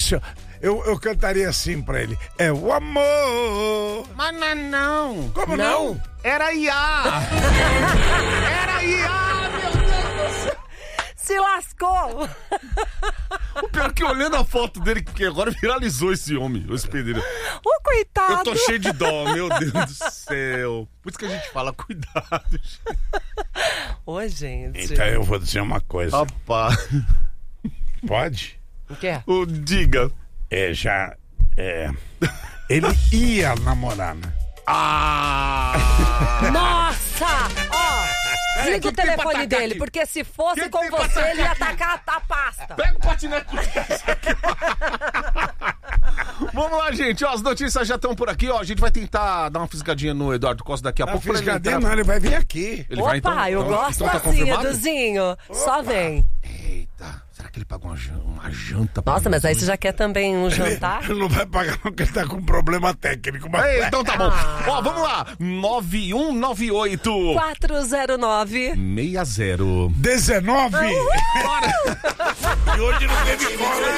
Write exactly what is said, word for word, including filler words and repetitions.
assim, ó. Eu, eu cantaria assim pra ele. É o amor. Mas não, não. Como não? não? Era Iá. Era Iá, meu Deus do céu. Se lascou. O pior é que olhando a foto dele, que agora viralizou esse homem, o hospedeiro. Ô, coitado. Eu tô cheio de dó, meu Deus do céu. Por isso que a gente fala, cuidado. Ô, gente. Então eu vou dizer uma coisa. Rapaz. Pode? O quê? O diga. É, já... É... Ele ia namorar, né? Ah! Nossa! Ó, É, liga o que tem pra telefone tacar dele, aqui? porque se fosse Que com tem pra você, tacar ele ia aqui? tacar a pasta. Pega o patinete. Vamos lá, gente. Ó, as notícias já estão por aqui. Ó, a gente vai tentar dar uma fisgadinha no Eduardo Costa daqui a Não pouco. pra ele fisgadinha entrar. não, ele vai vir aqui. Ele Opa, vai, então, eu então, gosto então tá assim, confirmado? Eduzinho. Só vem. Eita, será que ele pagou uma, jan- uma janta? pra Nossa, nós mas aí hoje? você já quer também um jantar? Ele não vai pagar não, porque ele tá com problema técnico. Mas... Ei, então tá bom. Ah. Ó, vamos lá. nove um nove oito quatro zero nove seis zero. dezenove? Bora! E hoje não teve cola.